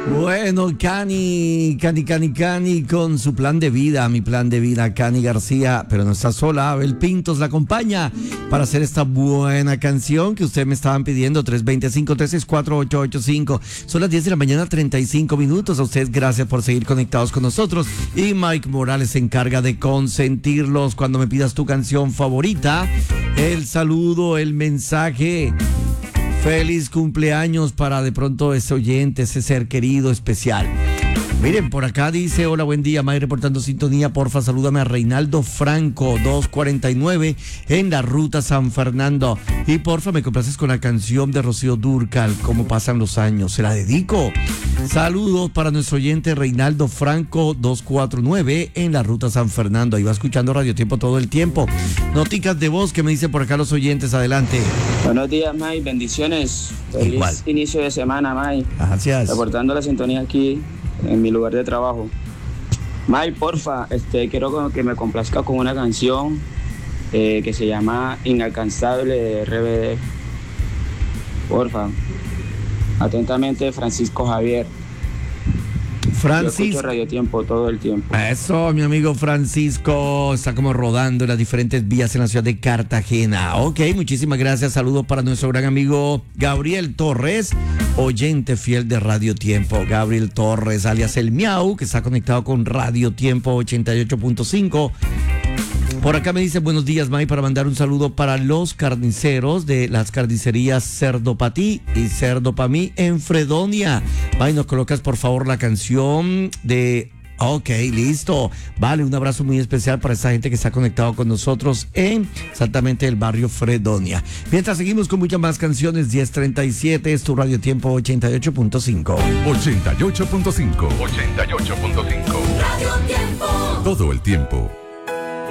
Bueno, Cani con su plan de vida, mi plan de vida, Cani García, pero no está sola, Abel Pintos la acompaña para hacer esta buena canción que ustedes me estaban pidiendo, 325-364-885. Son las 10 de la mañana, 35 minutos. A ustedes gracias por seguir conectados con nosotros. Y Mike Morales se encarga de consentirlos cuando me pidas tu canción favorita. El saludo, el mensaje. Feliz cumpleaños para de pronto ese oyente, ese ser querido, especial. Miren, por acá dice, hola, buen día, May, reportando sintonía, porfa, salúdame a Reinaldo Franco, 249, en la ruta San Fernando. Y porfa, me complaces con la canción de Rocío Dúrcal, Cómo pasan los años, se la dedico. Saludos para nuestro oyente Reinaldo Franco, 249, en la ruta San Fernando. Ahí va escuchando Radio Tiempo todo el tiempo. Noticas de voz que me dicen por acá los oyentes, adelante. Buenos días, May, bendiciones. Feliz Igual. inicio de semana, May. Gracias. Reportando la sintonía aquí en mi lugar de trabajo. May, porfa, quiero que me complazca con una canción que se llama Inalcanzable de RBD. Porfa. Atentamente, Francisco Javier. Yo Francisco. escucho Radio Tiempo todo el tiempo. Eso, mi amigo Francisco, está como rodando en las diferentes vías en la ciudad de Cartagena. Ok, muchísimas gracias. Saludos para nuestro gran amigo Gabriel Torres, oyente fiel de Radio Tiempo. Gabriel Torres, alias El Miau, que está conectado con Radio Tiempo 88.5. Por acá me dice, buenos días, May, para mandar un saludo para los carniceros de las carnicerías Cerdo Pa' Ti y Cerdo Pa' Mí en Fredonia. May, nos colocas por favor la canción de... Ok, listo. Vale, un abrazo muy especial para esta gente que está conectado con nosotros en exactamente el barrio Fredonia. Mientras seguimos con muchas más canciones, 10:37, es tu Radio Tiempo 88.5. 88.5. Radio Tiempo. Todo el tiempo.